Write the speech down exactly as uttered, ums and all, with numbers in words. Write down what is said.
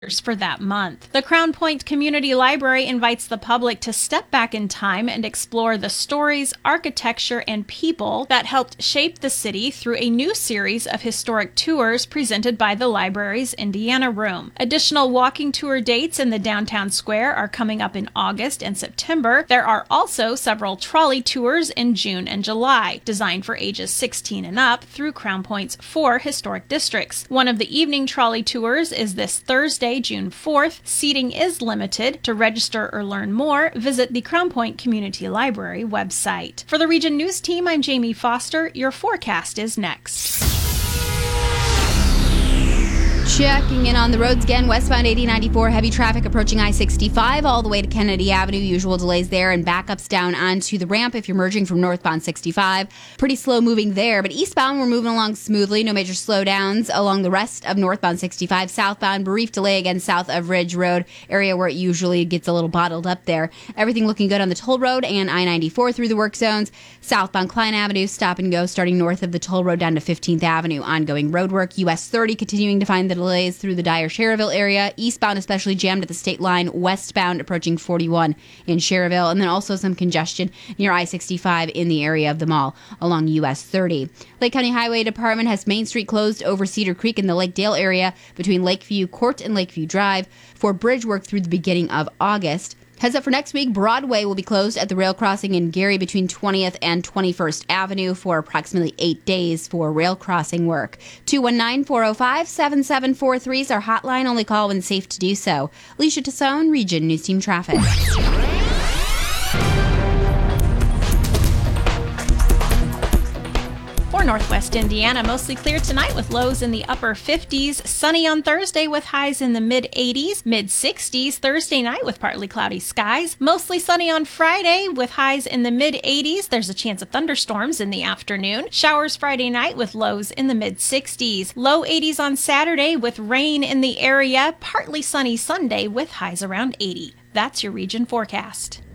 for that month. The Crown Point Community Library invites the public to step back in time and explore the stories, architecture, and people that helped shape the city through a new series of historic tours presented by the library's Indiana Room. Additional walking tour dates in the downtown square are coming up in August and September. There are also several trolley tours in June and July, designed for ages sixteen and up through Crown Point's four historic districts. One of the evening trolley tours is this Thursday, June fourth. Seating is limited. To register or learn more, visit the Crown Point Community Library website. For the Region News Team, I'm Jamie Foster. Your forecast is next. Checking in on the roads again, westbound eighty ninety-four, heavy traffic approaching I sixty-five all the way to Kennedy Avenue. Usual delays there and backups down onto the ramp if you're merging from northbound sixty-five. Pretty slow moving there, but eastbound we're moving along smoothly. No major slowdowns along the rest of northbound sixty-five. Southbound, brief delay again south of Ridge Road, area where it usually gets a little bottled up there. Everything looking good on the toll road and I ninety-four through the work zones. Southbound Klein Avenue, stop and go starting north of the toll road down to fifteenth Avenue. Ongoing road work. U S thirty continuing to find the delays through the Dyer-Cherryville area. Eastbound especially jammed at the state line. Westbound approaching forty-one in Cherryville. And then also some congestion near I sixty-five in the area of the mall along U S thirty. Lake County Highway Department has Main Street closed over Cedar Creek in the Lake Dale area between Lakeview Court and Lakeview Drive for bridge work through the beginning of August. Heads up for next week, Broadway will be closed at the rail crossing in Gary between twentieth and twenty-first Avenue for approximately eight days for rail crossing work. two one nine, four oh five, seven seven four three is our hotline. Only call when safe to do so. Alicia Tassone, Region News Team Traffic. For Northwest Indiana, mostly clear tonight with lows in the upper fifties. Sunny on Thursday with highs in the mid eighties, mid sixties. Thursday night with partly cloudy skies. Mostly sunny on Friday with highs in the mid eighties. There's a chance of thunderstorms in the afternoon. Showers Friday night with lows in the mid sixties. Low eighties on Saturday with rain in the area. Partly sunny Sunday with highs around eighty. That's your region forecast.